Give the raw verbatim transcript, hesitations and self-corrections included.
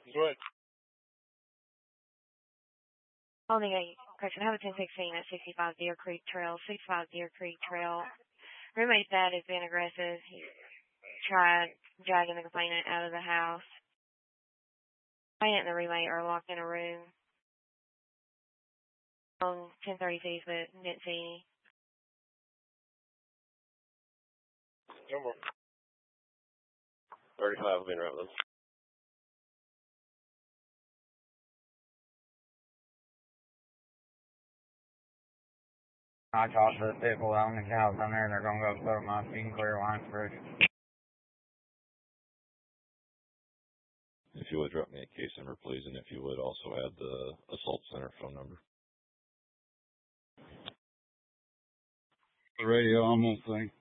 Go ahead. Only a question. I have a ten sixteen at sixty-five Deer Creek Trail, sixty-five Deer Creek Trail. Roommate's dad has been aggressive. He tried dragging the complainant out of the house. Complainant and the roommate are locked in a room on ten thirty feet, but didn't see any. No more. thirty-five will be in right with them. I talked to the people on the house on there, they're going to go put them on King Clear Line Bridge. If you would drop me a case number, please, and if you would also add the assault center phone number. The radio, I'm going to think.